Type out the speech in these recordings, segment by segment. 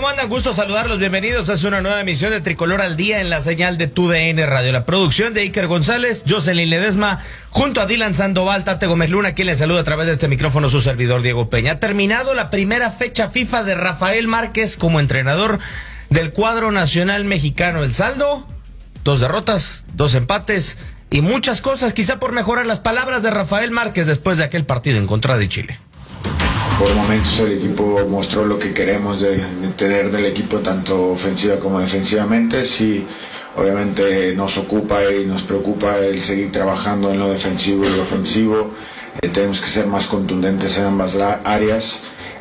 ¿Cómo andan? Gusto saludarlos. Bienvenidos a una nueva emisión de Tricolor al Día en la señal de TUDN Radio. La producción de Iker González, Jocelyn Ledesma, junto a Dylan Sandoval, Tate Gómez Luna, quien les saluda a través de este micrófono, su servidor Diego Peña. Ha terminado la primera fecha FIFA de Rafael Márquez como entrenador del cuadro nacional mexicano. El saldo, 2 derrotas, 2 empates y muchas cosas, quizá por mejorar las palabras de Rafael Márquez después de aquel partido en contra de Chile. Por momentos el equipo mostró lo que queremos de tener del equipo, tanto ofensiva como defensivamente. Sí, obviamente nos ocupa y nos preocupa el seguir trabajando en lo defensivo y lo ofensivo. Tenemos que ser más contundentes en ambas áreas.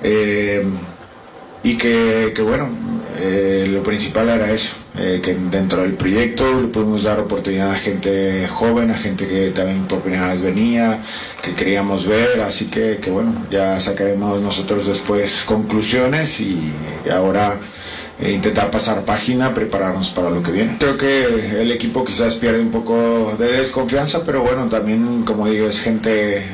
Y que bueno, lo principal era eso, que dentro del proyecto le pudimos dar oportunidad a gente joven, a gente que también por primera vez venía, que queríamos ver, así que bueno, ya sacaremos nosotros después conclusiones y ahora intentar pasar página, prepararnos para lo que viene. Creo que el equipo quizás pierde un poco de desconfianza, pero bueno, también como digo, es gente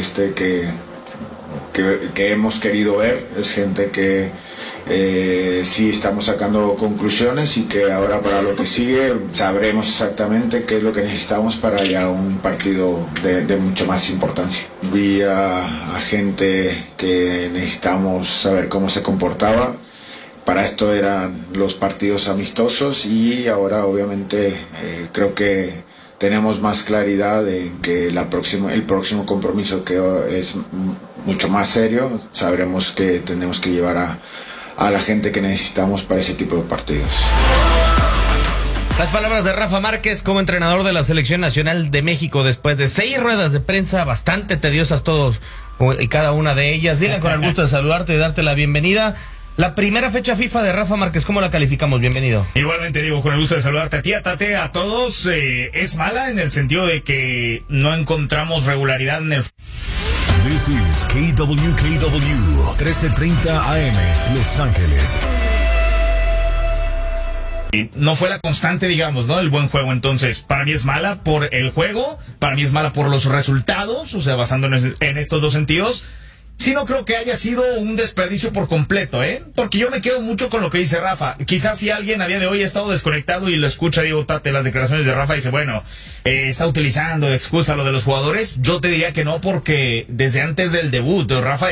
que hemos querido ver, es gente que sí estamos sacando conclusiones y que ahora para lo que sigue sabremos exactamente qué es lo que necesitamos para ya un partido de mucho más importancia. Vi a gente que necesitamos saber cómo se comportaba. Para esto eran los partidos amistosos y ahora obviamente creo que tenemos más claridad en que el próximo compromiso, que es mucho más serio, sabremos que tenemos que llevar a la gente que necesitamos para ese tipo de partidos. Las palabras de Rafa Márquez como entrenador de la Selección Nacional de México después de 6 ruedas de prensa bastante tediosas todos y cada una de ellas. Dylan, con el gusto de saludarte y darte la bienvenida. La primera fecha FIFA de Rafa Márquez, ¿cómo la calificamos? Bienvenido. Igualmente, Diego, con el gusto de saludarte a ti, a Tate, a todos. Es mala en el sentido de que no encontramos regularidad en el... This is KWKW 1330 AM, Los Ángeles. No fue la constante, digamos, ¿no? El buen juego. Entonces, para mí es mala por el juego, para mí es mala por los resultados, o sea, basándonos en estos dos sentidos. Sí, no creo que haya sido un desperdicio por completo, porque yo me quedo mucho con lo que dice Rafa. Quizás si alguien a día de hoy ha estado desconectado y lo escucha, Diego Tate, las declaraciones de Rafa, y dice, bueno, está utilizando de excusa lo de los jugadores. Yo te diría que no, porque desde antes del debut, Rafa